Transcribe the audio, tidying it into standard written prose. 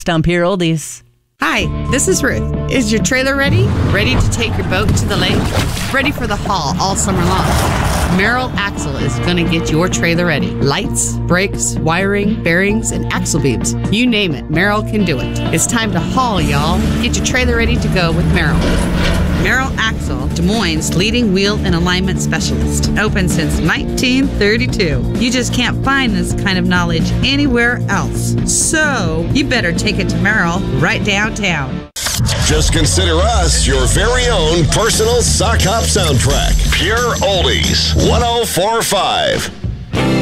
Stump Your Oldies. Hi, this is Ruth. Is your trailer ready? Ready to take your boat to the lake? Ready for the haul all summer long? Merrill Axle is going to get your trailer ready. Lights, brakes, wiring, bearings, and axle beams. You name it, Merrill can do it. It's time to haul, y'all. Get your trailer ready to go with Merrill. Merrill Axle, Des Moines' leading wheel and alignment specialist. Open since 1932. You just can't find this kind of knowledge anywhere else. So, you better take it to Merrill right downtown. Just consider us your very own personal sock hop soundtrack. Pure Oldies 104.5.